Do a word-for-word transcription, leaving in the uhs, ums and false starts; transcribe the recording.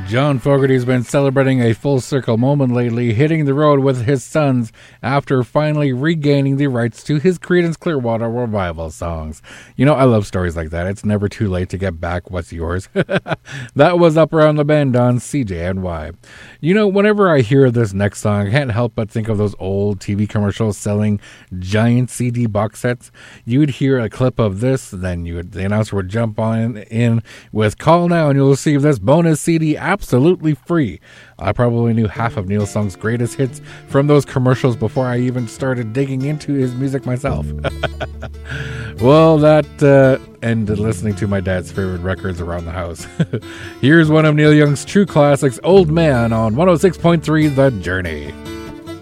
John Fogerty's been celebrating a full circle moment lately, hitting the road with his sons after finally regaining the rights to his Creedence Clearwater Revival songs. You know, I love stories like that. It's never too late to get back what's yours. That was Up Around the Bend on C J N Y. You know, whenever I hear this next song, I can't help but think of those old T V commercials selling giant C D box sets. You would hear a clip of this, then you would, the announcer would jump on in with "Call now and you'll receive this bonus C D absolutely free." I probably knew half of Neil Song's greatest hits from those commercials before I even started digging into his music myself. Well, that uh, ended listening to my dad's favorite records around the house. Here's one of Neil Young's true classics, Old Man, on one oh six point three The Journey.